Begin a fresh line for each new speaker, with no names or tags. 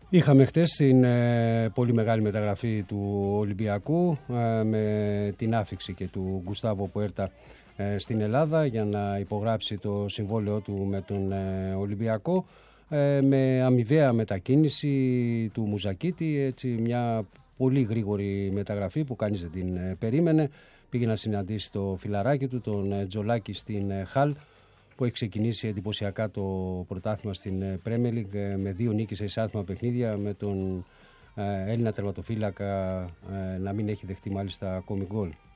Είχαμε χτες την πολύ μεγάλη μεταγραφή του Ολυμπιακού με την άφιξη και του Γκουστάβο Πουέρτα στην Ελλάδα για να υπογράψει το συμβόλαιό του με τον Ολυμπιακό, με αμοιβαία μετακίνηση του Μουζακίτη, έτσι μια πολύ γρήγορη μεταγραφή που κανείς δεν την περίμενε. Πήγε να συναντήσει το φιλαράκι του, τον Τζολάκη, στην Χαλ, που έχει ξεκινήσει εντυπωσιακά το πρωτάθλημα στην Premier League με 2 νίκες σε εισάρθμα παιχνίδια, με τον Έλληνα τερματοφύλακα να μην έχει δεχτεί μάλιστα ακόμη γκολ.